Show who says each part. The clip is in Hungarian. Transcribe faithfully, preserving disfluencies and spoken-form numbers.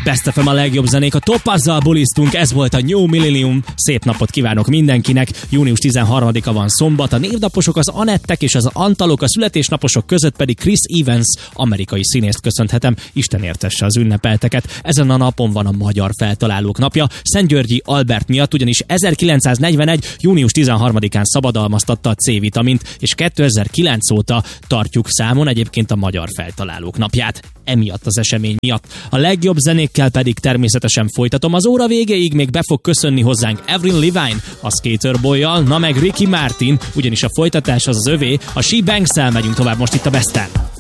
Speaker 1: Best ef em a legjobb zenék, a Topazzal bulisztunk, ez volt a New Millennium. Szép napot kívánok mindenkinek. június tizenharmadika van szombat, a névnaposok az Anettek és az Antalok, a születésnaposok között pedig Chris Evans, amerikai színészt köszönhetem, Isten értesse az ünnepelteket. Ezen a napon van a magyar feltalálók napja, Szentgyörgyi Albert miatt, ugyanis ezerkilencszáznegyvenegy. június tizenharmadikán szabadalmaztatta a C-vitamint, és kétezer-kilenc óta tartjuk számon egyébként a magyar feltalálók napját. Emiatt az esemény miatt. A legjobb zenékkel pedig természetesen folytatom. Az óra végéig még be fog köszönni hozzánk Avril Lavigne, a Skater Boy-jal, na meg Ricky Martin, ugyanis a folytatás az az övé, a She Banks-el megyünk tovább most itt a Besten.